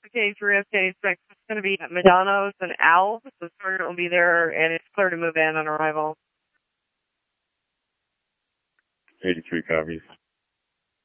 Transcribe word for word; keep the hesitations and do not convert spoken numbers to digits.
the case for F K six. It's going to be at Madonna's and Al's. The sergeant will be there, and it's clear to move in on arrival. eighty-three copies.